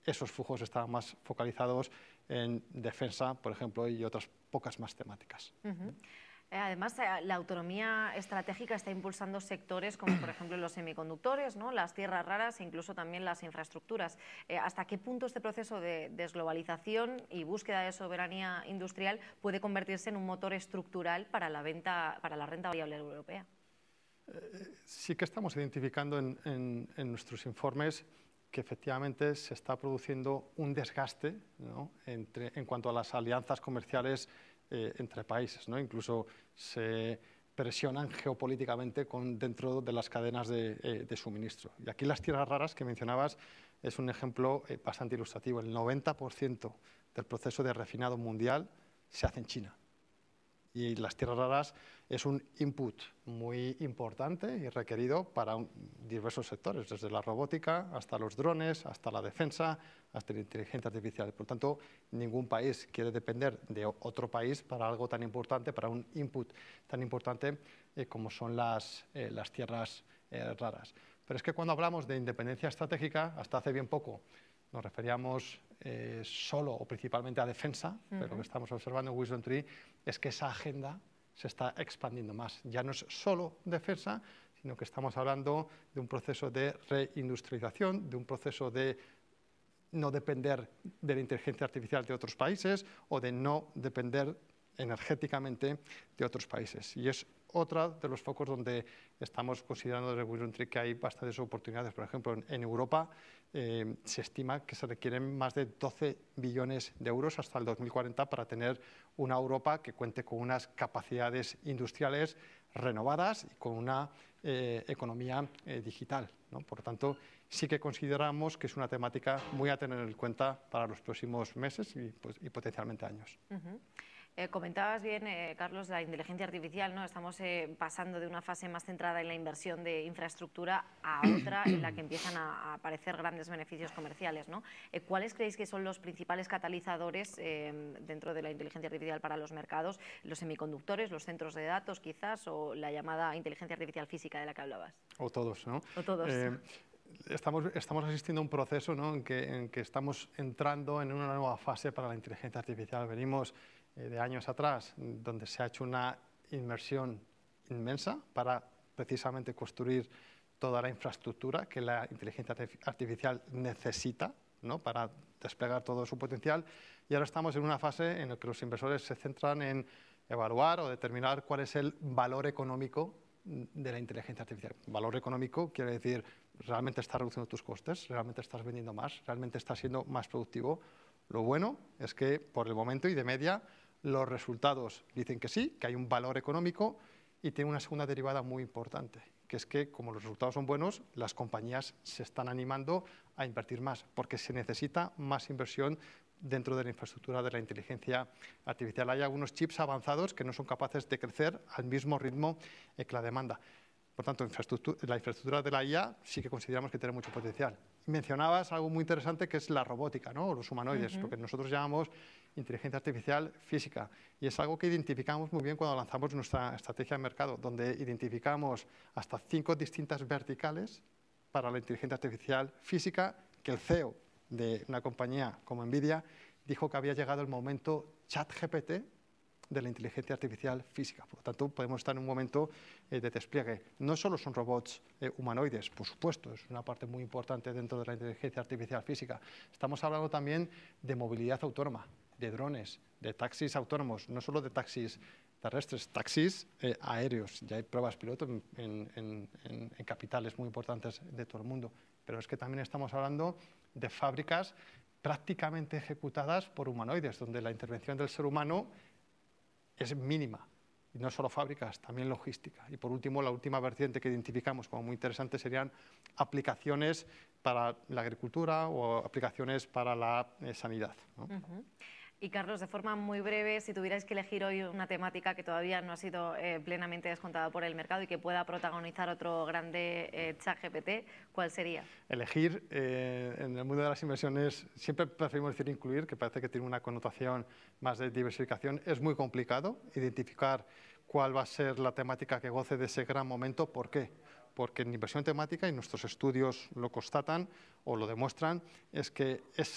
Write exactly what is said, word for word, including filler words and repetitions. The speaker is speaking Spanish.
esos flujos estaban más focalizados en defensa, por ejemplo, y otras pocas más temáticas. Uh-huh. Además, la autonomía estratégica está impulsando sectores como, por ejemplo, los semiconductores, ¿no?, las tierras raras e incluso también las infraestructuras. Eh, ¿Hasta qué punto este proceso de desglobalización y búsqueda de soberanía industrial puede convertirse en un motor estructural para la, venta, para la renta variable europea? Eh, sí que estamos identificando en, en, en nuestros informes que efectivamente se está produciendo un desgaste, ¿no?, entre, en cuanto a las alianzas comerciales eh, entre países, ¿no? Incluso se presionan geopolíticamente con, dentro de las cadenas de, eh, de suministro. Y aquí las tierras raras que mencionabas es un ejemplo eh, bastante ilustrativo. El noventa por ciento del proceso de refinado mundial se hace en China. Y las tierras raras es un input muy importante y requerido para un, diversos sectores, desde la robótica hasta los drones, hasta la defensa, hasta la inteligencia artificial. Por lo tanto, ningún país quiere depender de otro país para algo tan importante, para un input tan importante eh, como son las, eh, las tierras eh, raras. Pero es que cuando hablamos de independencia estratégica, hasta hace bien poco, nos referíamos eh, solo o principalmente a defensa, uh-huh. pero lo que estamos observando en Wisdom Tree es que esa agenda se está expandiendo más. Ya no es solo defensa, sino que estamos hablando de un proceso de reindustrialización, de un proceso de no depender de la inteligencia artificial de otros países o de no depender energéticamente de otros países. Y es otro de los focos donde estamos considerando desde Wisdom Tree que hay bastantes oportunidades. Por ejemplo, en, en Europa eh, se estima que se requieren más de doce billones de euros hasta el dos mil cuarenta para tener una Europa que cuente con unas capacidades industriales renovadas y con una eh, economía eh, digital, ¿no? Por lo tanto, sí que consideramos que es una temática muy a tener en cuenta para los próximos meses y, pues, y potencialmente años. Uh-huh. Eh, comentabas bien, eh, Carlos, la inteligencia artificial, ¿no? Estamos eh, pasando de una fase más centrada en la inversión de infraestructura a otra en la que empiezan a, a aparecer grandes beneficios comerciales, ¿no? Eh, ¿Cuáles creéis que son los principales catalizadores eh, dentro de la inteligencia artificial para los mercados? ¿Los semiconductores, los centros de datos quizás, o la llamada inteligencia artificial física de la que hablabas? O todos, ¿no? O todos. Eh, Estamos, estamos asistiendo a un proceso, ¿no?, en, que, en que estamos entrando en una nueva fase para la inteligencia artificial. Venimos eh, de años atrás, donde se ha hecho una inversión inmensa para precisamente construir toda la infraestructura que la inteligencia artificial necesita, ¿no?, para desplegar todo su potencial. Y ahora estamos en una fase en la que los inversores se centran en evaluar o determinar cuál es el valor económico de la inteligencia artificial. Valor económico quiere decir, realmente estás reduciendo tus costes, realmente estás vendiendo más, realmente estás siendo más productivo. Lo bueno es que por el momento y de media los resultados dicen que sí, que hay un valor económico, y tiene una segunda derivada muy importante, que es que como los resultados son buenos, las compañías se están animando a invertir más, porque se necesita más inversión dentro de la infraestructura de la inteligencia artificial. Hay algunos chips avanzados que no son capaces de crecer al mismo ritmo que la demanda. Por tanto, infraestructura, la infraestructura de la I A sí que consideramos que tiene mucho potencial. Mencionabas algo muy interesante que es la robótica, ¿no?, o los humanoides, uh-huh. lo que nosotros llamamos inteligencia artificial física. Y es algo que identificamos muy bien cuando lanzamos nuestra estrategia de mercado, donde identificamos hasta cinco distintas verticales para la inteligencia artificial física, que el C E O de una compañía como Nvidia dijo que había llegado el momento ChatGPT de la inteligencia artificial física. Por lo tanto, podemos estar en un momento eh, de despliegue. No solo son robots eh, humanoides, por supuesto, es una parte muy importante dentro de la inteligencia artificial física. Estamos hablando también de movilidad autónoma, de drones, de taxis autónomos, no solo de taxis terrestres, taxis eh, aéreos. Ya hay pruebas piloto en, en, en, en capitales muy importantes de todo el mundo. Pero es que también estamos hablando de fábricas prácticamente ejecutadas por humanoides, donde la intervención del ser humano es mínima. Y no solo fábricas, también logística. Y por último, la última vertiente que identificamos como muy interesante serían aplicaciones para la agricultura o aplicaciones para la eh, sanidad, ¿no? Uh-huh. Y Carlos, de forma muy breve, si tuvierais que elegir hoy una temática que todavía no ha sido eh, plenamente descontada por el mercado y que pueda protagonizar otro grande eh, ChatGPT, ¿cuál sería? Elegir, eh, en el mundo de las inversiones, siempre preferimos decir incluir, que parece que tiene una connotación más de diversificación. Es muy complicado identificar cuál va a ser la temática que goce de ese gran momento. ¿Por qué? Porque en inversión temática, y nuestros estudios lo constatan o lo demuestran, es que es